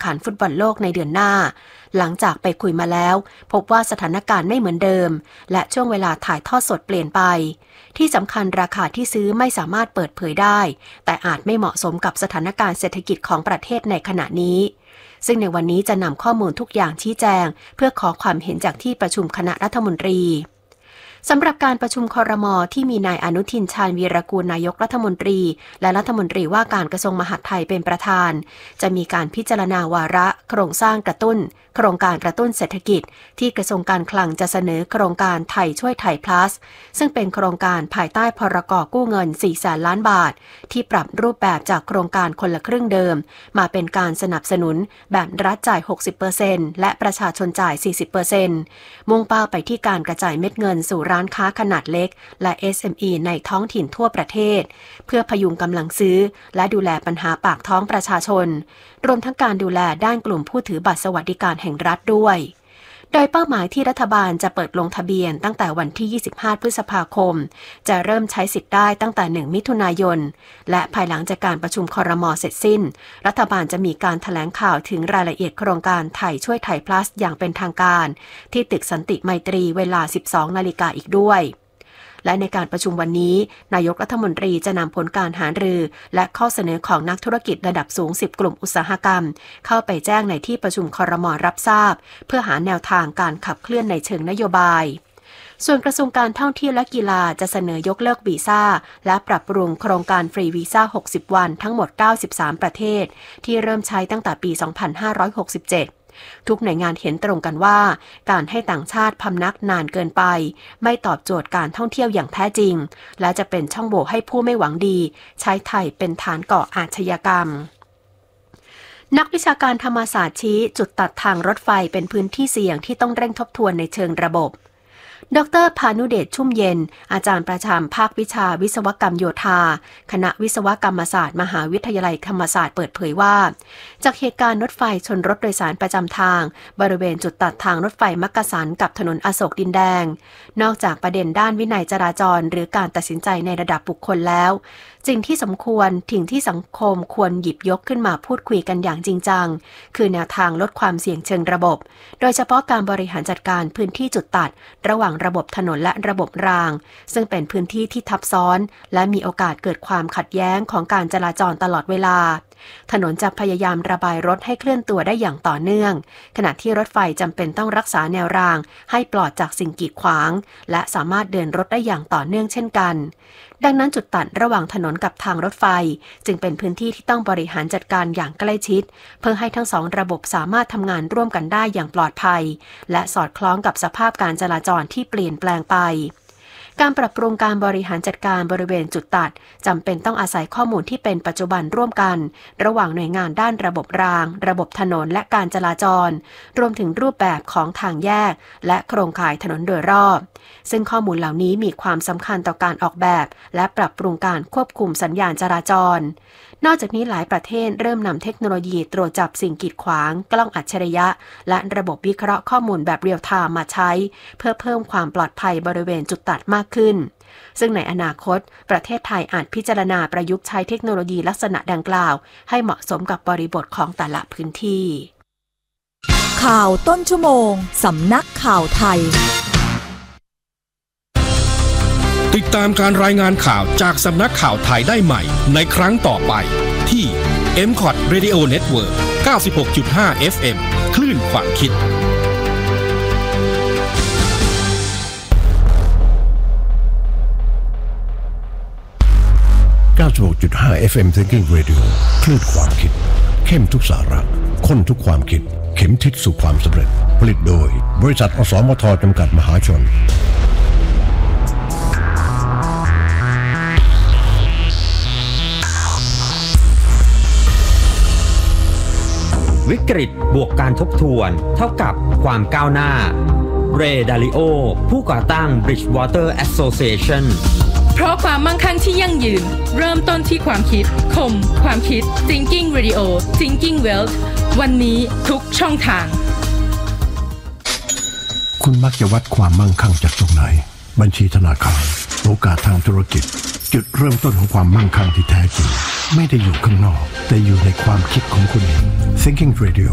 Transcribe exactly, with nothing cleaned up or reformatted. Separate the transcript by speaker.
Speaker 1: ขันฟุตบอลโลกในเดือนหน้าหลังจากไปคุยมาแล้วพบว่าสถานการณ์ไม่เหมือนเดิมและช่วงเวลาถ่ายทอดสดเปลี่ยนไปที่สำคัญราคาที่ซื้อไม่สามารถเปิดเผยได้แต่อาจไม่เหมาะสมกับสถานการณ์เศรษฐกิจของประเทศในขณะนี้ซึ่งในวันนี้จะนำข้อมูลทุกอย่างชี้แจงเพื่อขอความเห็นจากที่ประชุมคณะรัฐมนตรีสำหรับการประชุมครม.ที่มีนายอนุทินชาญวีรกูลนายกรัฐมนตรีและรัฐมนตรีว่าการกระทรวงมหาดไทยเป็นประธานจะมีการพิจารณาวาระโครงสร้างกระตุ้นโครงการกระตุ้นเศรษฐกิจที่กระทรวงการคลังจะเสนอโครงการไทยช่วยไทย plus ซึ่งเป็นโครงการภายใต้พรก.กู้เงินสี่แสนล้านบาทที่ปรับรูปแบบจากโครงการคนละครึ่งเดิมมาเป็นการสนับสนุนแบบรัฐจ่าย หกสิบเปอร์เซ็นต์ และประชาชนจ่าย สี่สิบเปอร์เซ็นต์ มุ่งเป้าไปที่การกระจายเม็ดเงินสู่ร้านค้าขนาดเล็กและ เอส เอ็ม อี ในท้องถิ่นทั่วประเทศเพื่อพยุงกำลังซื้อและดูแลปัญหาปากท้องประชาชนรวมทั้งการดูแลด้านกลุ่มผู้ถือบัตรสวัสดิการแห่งรัฐด้วยโดยเป้าหมายที่รัฐบาลจะเปิดลงทะเบียนตั้งแต่วันที่ยี่สิบห้าพฤษภาคมจะเริ่มใช้สิทธิ์ได้ตั้งแต่หนึ่งมิถุนายนและภายหลังจากการประชุมครม.เสร็จสิ้นรัฐบาลจะมีการแถลงข่าวถึงรายละเอียดโครงการไทยช่วยไทย plus อย่างเป็นทางการที่ตึกสันติไมตรีเวลา สิบสองนาฬิกาอีกด้วยและในการประชุมวันนี้นายกรัฐมนตรีจะนำผลการหารือและข้อเสนอของนักธุรกิจระดับสูงสิบกลุ่มอุตสาหกรรมเข้าไปแจ้งในที่ประชุมครม.รับทราบเพื่อหาแนวทางการขับเคลื่อนในเชิงนโยบายส่วนกระทรวงการท่องเที่ยวและกีฬาจะเสนอยกเลิกวีซ่าและปรับปรุงโครงการฟรีวีซ่าหกสิบวันทั้งหมดเก้าสิบสามประเทศที่เริ่มใช้ตั้งแต่ปีสองพันห้าร้อยหกสิบเจ็ดทุกหน่วยงานเห็นตรงกันว่าการให้ต่างชาติพำนักนานเกินไปไม่ตอบโจทย์การท่องเที่ยวอย่างแท้จริงและจะเป็นช่องโหว่ให้ผู้ไม่หวังดีใช้ไทยเป็นฐานก่ออาชญากรรมนักวิชาการธรรมศาสตร์ชี้จุดตัดทางรถไฟเป็นพื้นที่เสี่ยงที่ต้องเร่งทบทวนในเชิงระบบดร.พานุเดชชุ่มเย็นอาจารย์ประจำภาควิชาวิศวกรรมโยธาคณะวิศวกรรมศาสตร์มหาวิทยาลัยธรรมศาสตร์เปิดเผยว่าจากเหตุการณ์รถไฟชนรถโดยสารประจำทางบริเวณจุดตัดทางรถไฟมักกะสันกับถนนอโศกดินแดงนอกจากประเด็นด้านวินัยจราจรหรือการตัดสินใจในระดับบุคคลแล้วสิ่งที่สมควรสิ่งที่สังคมควรหยิบยกขึ้นมาพูดคุยกันอย่างจริงจังคือแนวทางลดความเสี่ยงเชิงระบบโดยเฉพาะการบริหารจัดการพื้นที่จุดตัดระหว่างระบบถนนและระบบรางซึ่งเป็นพื้นที่ที่ทับซ้อนและมีโอกาสเกิดความขัดแย้งของการจราจรตลอดเวลาถนนจะพยายามระบายรถให้เคลื่อนตัวได้อย่างต่อเนื่องขณะที่รถไฟจำเป็นต้องรักษาแนวรางให้ปลอดจากสิ่งกีดขวางและสามารถเดินรถได้อย่างต่อเนื่องเช่นกันดังนั้นจุดตัดระหว่างถนนกับทางรถไฟจึงเป็นพื้นที่ที่ต้องบริหารจัดการอย่างใกล้ชิดเพื่อให้ทั้งสองระบบสามารถทำงานร่วมกันได้อย่างปลอดภัยและสอดคล้องกับสภาพการจราจรที่เปลี่ยนแปลงไปการปรับปรุงการบริหารจัดการบริเวณจุดตัดจำเป็นต้องอาศัยข้อมูลที่เป็นปัจจุบันร่วมกันระหว่างหน่วยงานด้านระบบรางระบบถนนและการจราจรรวมถึงรูปแบบของทางแยกและโครงข่ายถนนโดยรอบซึ่งข้อมูลเหล่านี้มีความสำคัญต่อการออกแบบและปรับปรุงการควบคุมสัญญาณจราจรนอกจากนี้หลายประเทศเริ่มนำเทคโนโลยีตรวจจับสิ่งกีดขวางกล้องอัจฉริยะและระบบวิเคราะห์ข้อมูลแบบเรียลไทม์มาใช้เพื่อเพิ่มความปลอดภัยบริเวณจุดตัดมากขึ้นซึ่งในอนาคตประเทศไทยอาจพิจารณาประยุกต์ใช้เทคโนโลยีลักษณะดังกล่าวให้เหมาะสมกับบริบทของแต่ละพื้นที่
Speaker 2: ข่าวต้นชั่วโมงสำนักข่าวไทย
Speaker 3: ติดตามการรายงานข่าวจากสำนักข่าวไทยได้ใหม่ในครั้งต่อไปที่ เอ็ม ซี โอ ที Radio Network เก้าสิบหกจุดห้า เอฟ เอ็ม คลื่นความคิด
Speaker 4: เก้าสิบหกจุดห้า เอฟ เอ็ม Thinking Radio คลื่นความคิดเข้มทุกสาระข้นทุกความคิดเข็มทิศสู่ความสำเร็จผลิตโดยบริษัทอสมทจำกัดมหาชน
Speaker 5: วิกฤตบวกการทบทวนเท่ากับความก้าวหน้าเรย์ดาริโอผู้ก่อตั้ง Bridgewater Association
Speaker 6: เพราะความมั่งคั่งที่ยั่งยืนเริ่มต้นที่ความคิดคมความคิด Thinking Radio Thinking Wealth วันนี้ทุกช่องทาง
Speaker 4: คุณมักจะวัดความมั่งคั่งจากตรงไหนบัญชีธนาคารโอกาสทางธุรกิจจุดเริ่มต้นของความมั่งคั่งที่แท้จริงไม่ได้อยู่ข้างนอกแต่อยู่ในความคิดของคุณเอง Thinking Radio